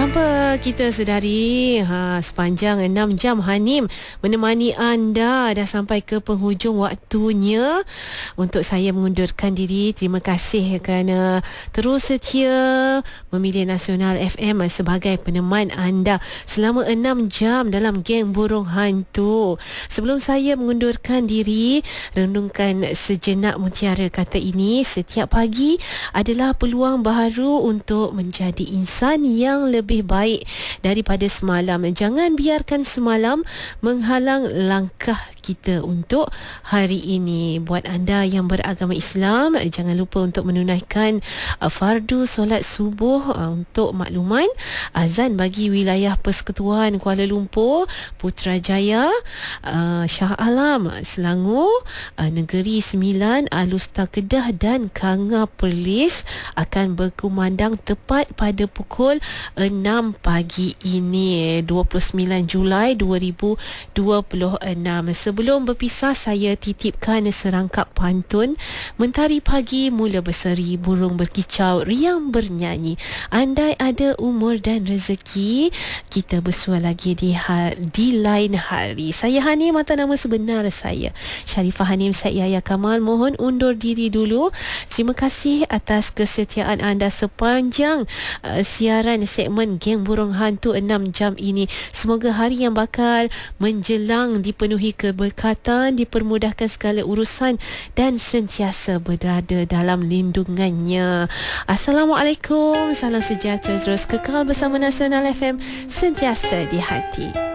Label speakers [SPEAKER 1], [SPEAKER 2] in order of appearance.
[SPEAKER 1] Apa kita sedari sepanjang 6 jam Hanim menemani anda dah sampai ke penghujung waktunya untuk saya mengundurkan diri. Terima kasih kerana terus setia memilih Nasional FM sebagai peneman anda selama 6 jam dalam Geng Burung Hantu. Sebelum saya mengundurkan diri, renungkan sejenak mutiara kata ini: setiap pagi adalah peluang baru untuk menjadi insan yang lebih baik daripada semalam. Jangan biarkan semalam menghalang langkah kita untuk hari ini. Buat anda yang beragama Islam, jangan lupa untuk menunaikan fardu solat subuh. Untuk makluman, azan bagi wilayah Persekutuan Kuala Lumpur, Putrajaya, Shah Alam, Selangor, Negeri Sembilan, Alustar Kedah dan Kanga Perlis akan berkumandang tepat pada pukul 6 pagi ini, 29 Julai 2026. Sebelum berpisah, saya titipkan serangkap pantun. Mentari pagi mula berseri, burung berkicau, riang bernyanyi. Andai ada umur dan rezeki, kita bersua lagi di lain hari. Saya Hanim, atas nama sebenar saya Sharifah Hanim Said Yahya Kamal, mohon undur diri dulu. Terima kasih atas kesetiaan anda sepanjang siaran segmen Geng Burung Hantu 6 jam ini. Semoga hari yang bakal menjelang dipenuhi keberkatan, dipermudahkan segala urusan dan sentiasa berada dalam lindungannya. Assalamualaikum, salam sejahtera, terus kekal bersama Nasional FM, sentiasa di hati.